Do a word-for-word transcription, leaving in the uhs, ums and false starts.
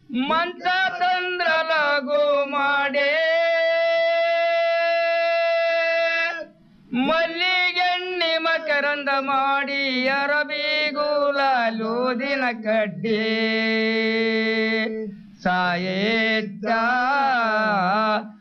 ಮಂಚ ತಂದ್ರ ಲಘು ಮಾಡೇ ಮಲ್ಲಿಗೆಣ್ಣಿ ಮಕರಂದ ಮಾಡಿ ಅರಬಿಗುಲಾಲೋದಿನ ಕಡ್ಡಿ ಸಾಯೇಜ್ಜ